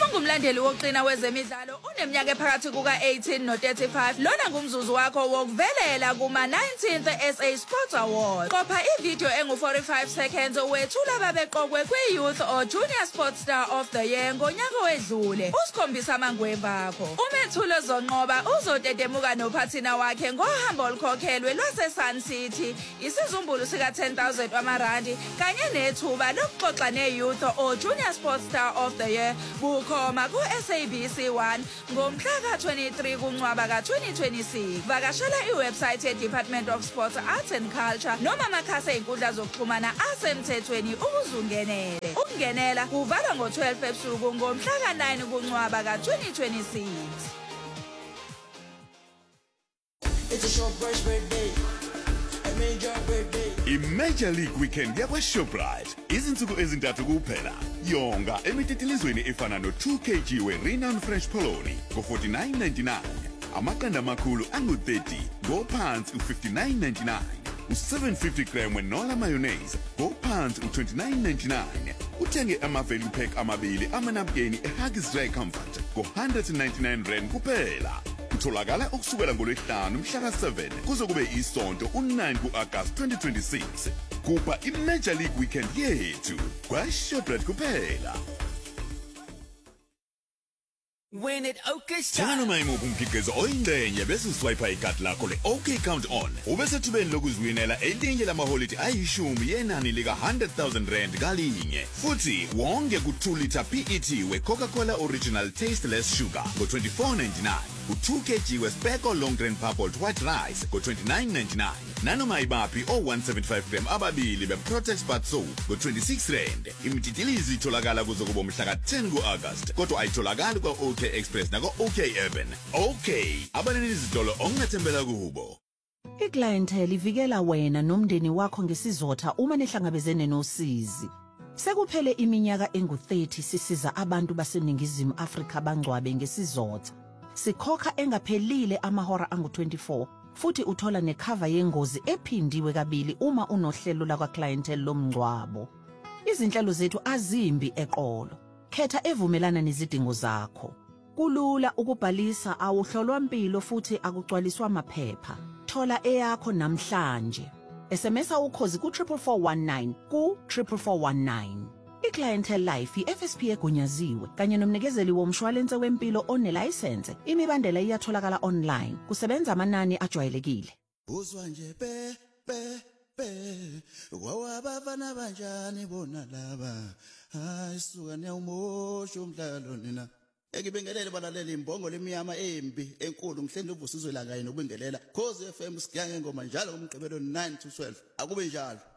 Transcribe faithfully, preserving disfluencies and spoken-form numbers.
Ungumlandeli wokuqina wezemidlalo uneminyaka ephakathi kuka eighteen no thirty-five. Lona ngumzuzu wakho wokuvelela kuma nineteenth S A Sports Awards. Qopha ivideo engu forty-five seconds wethula babeqokwe kwi Youth or Junior Sports Star of the Year ngonyaka wedlule. Usikhombisa amangwemba akho. Umethulo zonqoba uzotetemuka nophathina wakhe ngohambo olukhokhelwe lwase Sun City. Isizumbulu sika ten thousand wamarandi kanye nethuba lokuxoxa ne Youth or Junior Sports Star of the Year bukhoma ku S A B C one ngomhla ka twenty-three kuNcwaba ka twenty twenty-six. Vakashela iwebsite ye Department of Sports, Arts and Culture noma amakhasi einkundla zokuxhumana asemthethweni ukuzungenele. Ukungenela kuvalwa ngo twelve ebusuku ngomhla ka nine kuNcwaba ka twenty twenty-six. It's a short birthday. A major birthday. I-Major League Weekend yakwa-Shoprite izinsuku ezintathu kuphela. Yonga emititilizweni efana no-two kilograms we-Renown French Polony ngo-forty-nine ninety-nine. Amaqanda amakhulu angu-thirty ngophansi u-fifty-nine ninety-nine. U-seven fifty gram wenola mayonnaise ngophansi u-twenty-nine ninety-nine. Uthenge ama-value pack amabili amanapukeni e-Huggies Dry Comfort ngo-one ninety-nine rand kuphela. Utholakala ukusukela ngolwesihlanu mhla ka seven kuze kube isonto u-nine ku-August twenty twenty-six. Kupha i-Major League Weekend yethu kwa-Shoprite kuphela. When it OK Tshana noma imuphi umkhiqizo oyingxenye bese uswipe ikhadi lakho le-OK Count On. Ube sethubeni lokuziwinela elinye lamaholidi ayishumi yenani lika one hundred thousand rand ngalinye. Futhi wonke ku-two litre P E T we-Coca-Cola Original Tasteless Sugar ngo-twenty-four ninety-nine. U-two kilograms we-Speco Long Grain Parboiled White Rice ngo-twenty-nine ninety-nine. Nanoma ibaphi o one seventy-five gram ababili be-Protex Bath Soap ngo-twenty-six rand. Imititilizi itholakala kuze kube umhla ka ten ku-August kodwa ayitholakali kwa-OK Express nako OK Urban. OK, abanini izitolo ongathembela kubo. Iclientele ivikela wena nomndeni wakho ngesizotha uma nehlangabezene nosizi. Sekuphele iminyaka engu thirty sisiza abantu baseningizimu Afrika bangcwabe ngesizotha. Sikhokha engaphelile amahora angu twenty-four futhi uthola necover yengozi ephindiwe kabili uma unohlelo lakwa clientele lomngcwabo. Izinhlelo zethu azimbi eqolo. Khetha evumelana nezidingo zakho. Kulula ukubhalisa awuhlolwa impilo futhi akugcwaliswa amaphepha. Thola eyakho namhlanje. S M S ukhozi ku four four one nine ku four four one nine. I-Clientele Life i-F S P egunyaziwe kanye nomnikezeli womshwalense wempilo onelicense. Imibandela iyatholakala online. Kusebenza amanani ajwayelekile. Uzwa nje pe pe pe. Wawabafana banjani bona laba. Hayi suka ne umosho umdlalo nina. Ekibingelele balaleli imbongo lemiyama embi enkulu ngihlende uvusizwe la kanye nokubingelela Khosi F M sigange ngoma njalo ngomgqibelo nine to twelve akube njalo.